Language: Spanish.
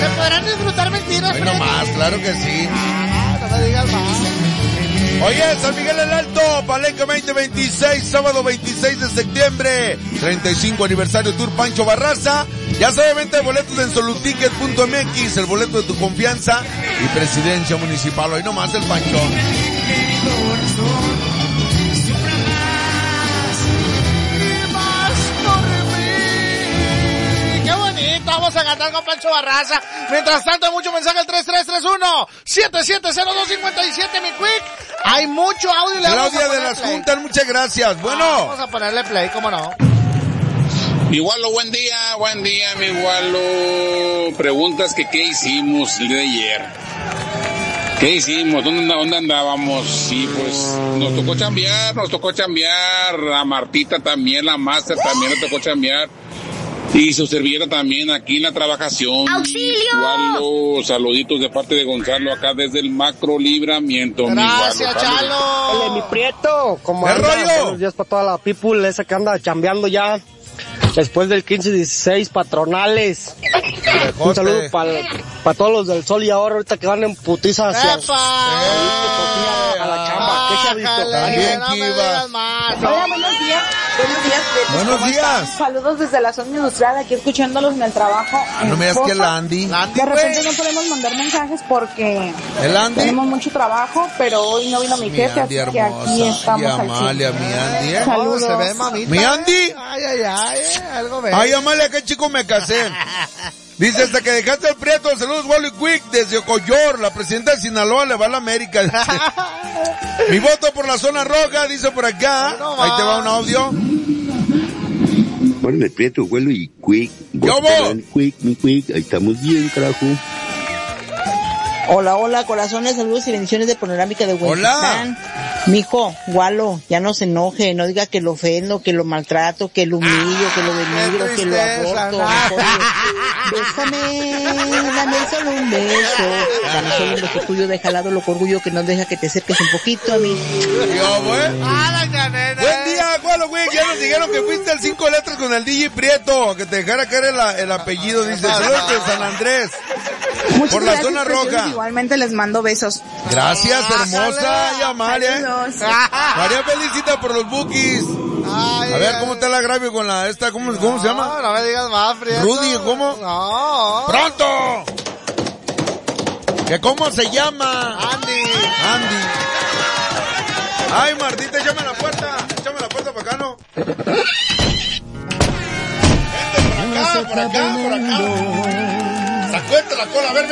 Se podrán disfrutar mentiras. Ay, no más, claro que sí. No me digas más. Oye, San Miguel el Alto, Palenque 2026, sábado 26 de septiembre, 35 aniversario Tour Pancho Barraza. Ya sabe, venta de boletos en soluticket.mx, el boleto de tu confianza y presidencia municipal. Hoy nomás el Pancho. Vamos a cantar con Pancho Barraza. Mientras tanto, mucho mensaje al 3331-770257, mi quick. Hay mucho audio. Claudia de las Juntas, muchas gracias. Bueno. Vamos a ponerle play, ¿cómo no? Mi Gualo, buen día, mi Gualo. Preguntas que qué hicimos el día de ayer. ¿Qué hicimos? ¿Dónde andábamos? Sí, pues nos tocó chambear. A Martita también, la Master también le tocó chambear. Y su servilleta también aquí en la trabajación. ¡Auxilio! Gualo, saluditos de parte de Gonzalo acá desde el Macro Libramiento. Gracias, Chalo. Hola, mi Prieto. ¿Cómo anda? Buenos días para toda la people esa que anda chambeando ya. Después del 15-16 patronales. Un saludo para todos los del Sol y ahorita que van en putiza hacia a la chamba. ¿Qué chavito? Hola, buenos días. Buenos días. Saludos desde la zona industrial, aquí escuchándolos en el trabajo. No me digas que el Andy. De repente no podemos mandar mensajes porque tenemos mucho trabajo, pero hoy no vino mi jefe, así que aquí estamos al Amalia, mi Andy, Saludos. Se ve, mamita. ¿Mi Andy? Ay, algo ve. Ay, Amalia, qué chico me casé. Dice, hasta que dejaste el Prieto, saludos Wally Quick desde Ocoyor, la presidenta de Sinaloa le va a la América. Mi voto por la zona roja, dice por acá. Ahí te va un audio. Bueno, el Prieto, Wally Quick. Quick, mi Quick, ahí estamos bien, carajo. Hola, corazones, saludos y bendiciones de Panorámica de Huentitán. Mijo, Gualo, ya no se enoje, no diga que lo ofendo, que lo maltrato, que lo humillo, que lo denigro, que lo aborto. Bésame, dame solo un beso. Dame solo un beso tuyo, deja al lado lo orgullo que no deja que te acerques un poquito a mí. Buen día, Gualo, güey, ya nos dijeron que fuiste al 5 letras con el DJ Prieto, que te dejara caer el apellido, dice, saludos de San Andrés. Muchas por la gracias, zona roja. Igualmente les mando besos. Gracias, hermosa. Y Amalia. María felicita por los bookies. Ay, a ver, ¿cómo está el agravio con la esta? ¿Cómo se llama? No me digas más, Prieto. Rudy, ¿cómo? No. ¡Pronto! ¿Que cómo se llama? Andy. Ay, Martita, échame la puerta para acá, ¿no? Vente por acá. Sacúete la cola, a ver,